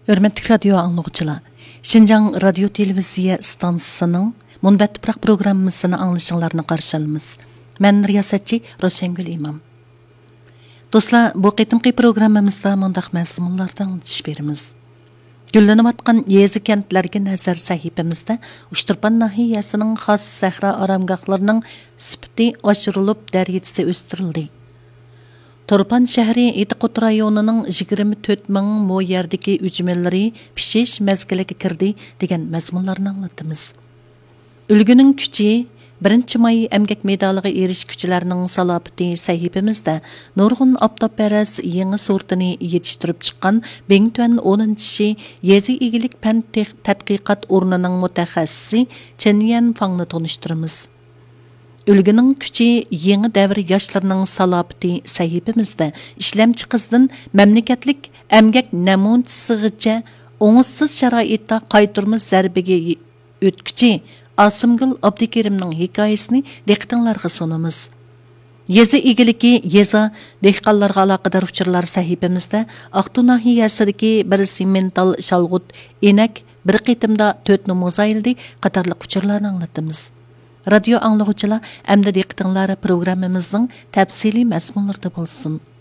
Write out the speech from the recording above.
Hörmətli radio anlıqçılar, Şinjan Radio Televiziya stansiyasının Munbat Tuproq programmasını anglışınlarını qarşı alımız. Mən riyasətçi Roşengül İmam. Dostlar, bu qitimqi programmamızda mundaq məzmunlardan tiş berimiz. Güllenib atqan yezi kentlərgə nəzər səhifəmizdə Uşturpan nahiyəsinin xas səhra aramgahlarının sifati aşırılıb dərəcəsi östürüldü. Torpan şəhəri Etiqut rayonunun 24 min mo yerdəki ücmələri pişiş məzgiliga kirdi degan məzmunlarını anlatımız. Ülgünün küçü 1 may əmgək medalığı erişküçülərinin salapıtı səhifimizdə nurğun aptapərəz yeni sortini yetiştirib çıxan Bengtuen 10-ci Yezi İgilik Pən Tədqiqat Ornunun mütəxəssisi Çenyen Fang'ını tonuşturumuz. Ülgünün küçü yeni dəvr yaşlarının salapıtı səhifimizdə işləmçi qızdın məmləkətlik əmgək nəmunçısıgıca oңussыз şəraitdə qaytırmız zərbəgə ötkücü Asımgül Abdikerim'nin hikayesini dehqanlarga sunumuz. Yezi igiliki yeza dehqanlarga alaqadar uçurlar sahifemizde Aqtu nahiyəsidəki bir simental şalğut enek bir qitimda 4 numuzayıldı qatarlıq uçurlarını anlatımız. Radio anlıqçılar əmdə dehqanları programımızın təfsili məzmunlarda bolsun.